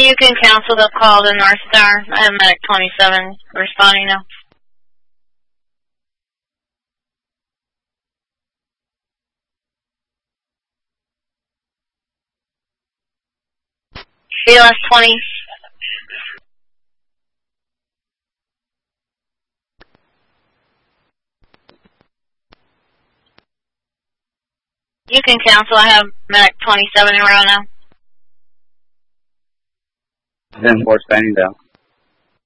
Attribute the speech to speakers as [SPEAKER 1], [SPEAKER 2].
[SPEAKER 1] You can cancel the call to North Star. I have Medic 27 responding now. BLS 20. You can cancel. I have Medic 27 in row now.
[SPEAKER 2] 10-4 standing down.